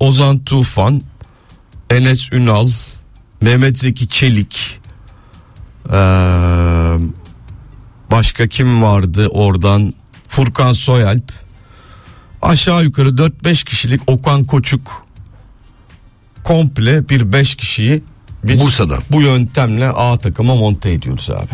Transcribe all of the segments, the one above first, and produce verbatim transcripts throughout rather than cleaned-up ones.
Ozan Tufan, Enes Ünal, Mehmet Zeki Çelik, ee, başka kim vardı oradan? Furkan Soyalp, aşağı yukarı dört beş kişilik Okan Koçuk, komple bir beş kişiyi biz Bursa'dan bu yöntemle A takıma monte ediyoruz abi.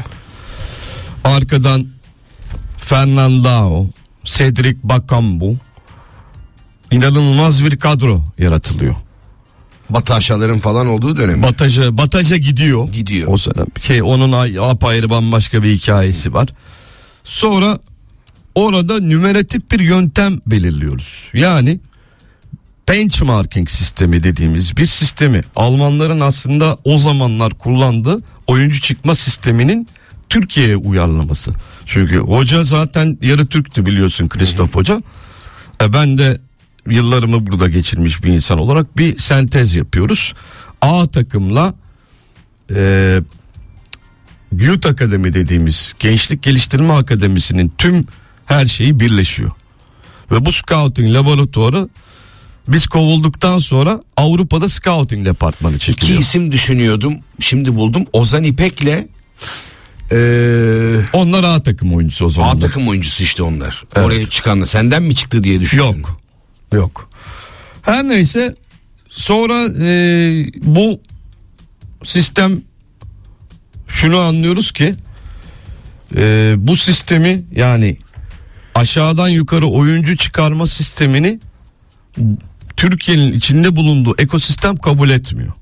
Arkadan Fernandao, Cedric Bakambu, inanılmaz bir kadro yaratılıyor. Batı aşağıların falan olduğu dönem. Bataja, Bataja gidiyor. Gidiyor. O sene ki onun apayrı bambaşka bir hikayesi var. Sonra orada nümeratif bir yöntem belirliyoruz. Yani benchmarking sistemi dediğimiz bir sistemi, Almanların aslında o zamanlar kullandığı oyuncu çıkma sisteminin Türkiye'ye uyarlaması. Çünkü hoca zaten yarı Türktü biliyorsun, Christoph Hoca. E ben de yıllarımı burada geçirmiş bir insan olarak bir sentez yapıyoruz. A takımla e, Youth Akademi dediğimiz Gençlik Geliştirme Akademisi'nin tüm her şeyi birleşiyor. Ve bu scouting laboratuvarı biz kovulduktan sonra Avrupa'da scouting departmanı çekiliyor. İki isim düşünüyordum, şimdi buldum. Ozan İpek'le Ee, onlar A takım oyuncusu o zaman. A takım oyuncusu işte onlar. Evet. Oraya çıkanlar senden mi çıktı diye düşünüyorum. Yok. Yok. Her neyse, sonra e, bu sistem, şunu anlıyoruz ki e, bu sistemi, yani aşağıdan yukarı oyuncu çıkarma sistemini Türkiye'nin içinde bulunduğu ekosistem kabul etmiyor.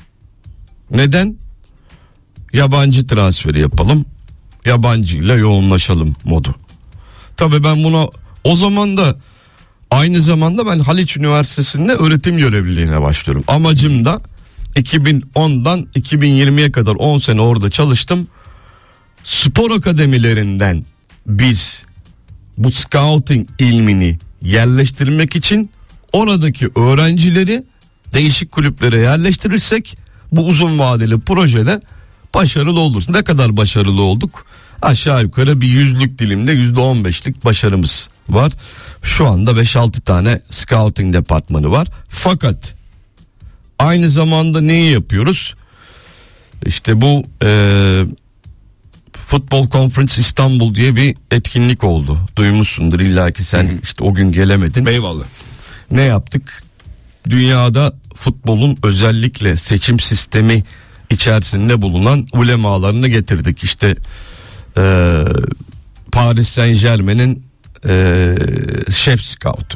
Neden? Yabancı transferi yapalım, yabancıyla yoğunlaşalım modu. Tabii ben buna o zaman da aynı zamanda ben Haliç Üniversitesi'nde öğretim görevliliğine başlıyorum. Amacım da iki bin ondan iki bin yirmiye kadar on sene orada çalıştım. Spor akademilerinden biz bu scouting ilmini yerleştirmek için oradaki öğrencileri değişik kulüplere yerleştirirsek bu uzun vadeli projede başarılı oluruz. Ne kadar başarılı olduk? Aşağı yukarı bir yüzlük dilimde yüzde on beşlik başarımız var. Şu anda beş altı tane scouting departmanı var. Fakat aynı zamanda neyi yapıyoruz? İşte bu e, Football Conference İstanbul diye bir etkinlik oldu. Duymuşsundur illa ki sen, işte o gün gelemedin. Eyvallah. Ne yaptık? Dünyada futbolun özellikle seçim sistemi içerisinde bulunan ulemalarını getirdik. İşte e, Paris Saint Germain'in e, şef scoutu,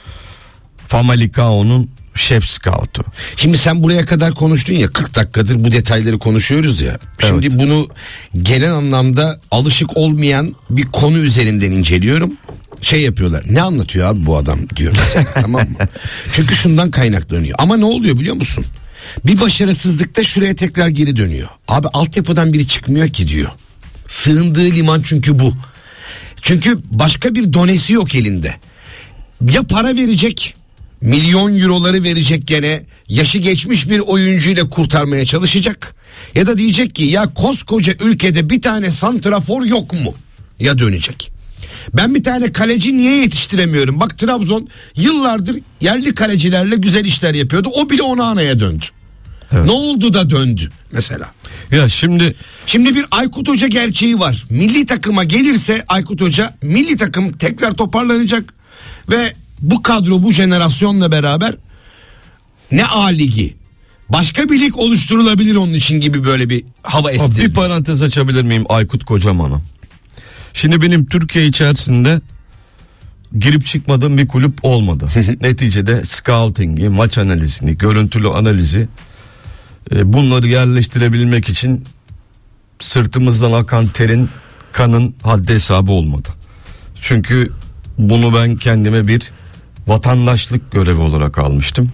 Famalicão'nun şef scoutu. Şimdi sen buraya kadar konuştun ya, kırk dakikadır bu detayları konuşuyoruz ya. Şimdi Evet. bunu genel anlamda alışık olmayan bir konu üzerinden inceliyorum. Şey yapıyorlar, ne anlatıyor abi bu adam diyor mesela. Tamam mı? Çünkü şundan kaynaklanıyor. Ama ne oluyor biliyor musun? Bir başarısızlıkta şuraya tekrar geri dönüyor. Abi altyapıdan biri çıkmıyor ki diyor. Sığındığı liman çünkü bu. Çünkü başka bir donesi yok elinde. Ya para verecek, milyon euroları verecek, gene yaşı geçmiş bir oyuncuyla kurtarmaya çalışacak. Ya da diyecek ki ya koskoca ülkede bir tane santrafor yok mu? Ya dönecek. Ben bir tane kaleci niye yetiştiremiyorum? Bak Trabzon yıllardır yerli kalecilerle güzel işler yapıyordu. O bile Onana'ya döndü. Evet. Ne oldu da döndü mesela? Ya şimdi Şimdi bir Aykut Hoca gerçeği var. Milli takıma gelirse Aykut Hoca, milli takım tekrar toparlanacak ve bu kadro, bu jenerasyonla beraber ne A Ligi, başka bir lig oluşturulabilir onun için gibi böyle bir hava esti. bir parantez açabilir miyim Aykut Kocaman'a? Şimdi benim Türkiye içerisinde girip çıkmadığım bir kulüp olmadı. Neticede scouting'i, maç analizini, görüntülü analizi, e, bunları yerleştirebilmek için sırtımızdan akan terin, kanın haddi hesabı olmadı. Çünkü bunu ben kendime bir vatandaşlık görevi olarak almıştım.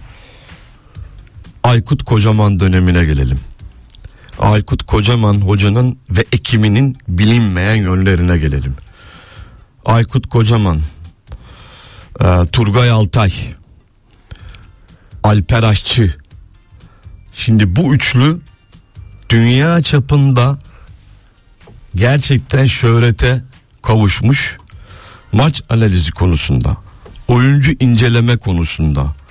Aykut Kocaman dönemine gelelim. Aykut Kocaman hocanın ve ekibinin bilinmeyen yönlerine gelelim. Aykut Kocaman, e, Turgay Altay, Alper Aşçı. Şimdi bu üçlü dünya çapında gerçekten şöhrete kavuşmuş, maç analizi konusunda, oyuncu inceleme konusunda,